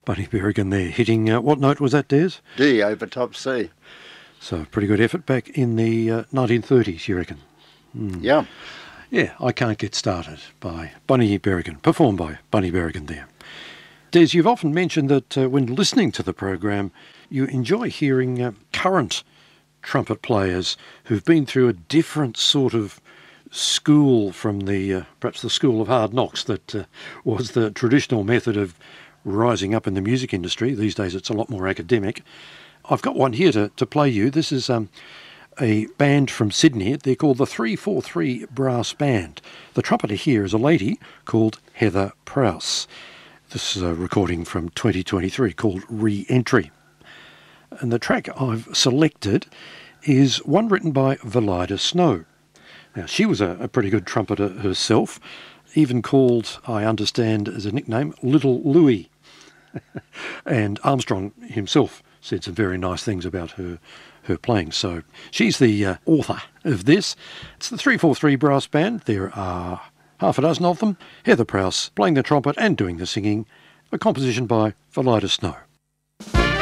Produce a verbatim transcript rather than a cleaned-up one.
Bunny Berrigan there, hitting, uh, what note was that, Des? D over top C. So, pretty good effort back in the uh, nineteen thirties, you reckon? Mm. Yeah. Yeah, I Can't Get Started by Bunny Berrigan, performed by Bunny Berrigan there. Des, you've often mentioned that uh, when listening to the program, you enjoy hearing uh, current trumpet players who've been through a different sort of school from the, uh, perhaps the school of hard knocks that uh, was the traditional method of rising up in the music industry. These days it's a lot more academic. I've got one here to, to play you. This is um, a band from Sydney. They're called the three four three Brass Band. The trumpeter here is a lady called Heather Prowse. This is a recording from twenty twenty-three called Re-Entry. And the track I've selected is one written by Valida Snow. Now, she was a, a pretty good trumpeter herself, even called, I understand, as a nickname, Little Louie. And Armstrong himself said some very nice things about her her playing. So she's the uh, author of this. It's the three four three Brass Band. There are half a dozen of them. Heather Prowse playing the trumpet and doing the singing. A composition by Valida Snow.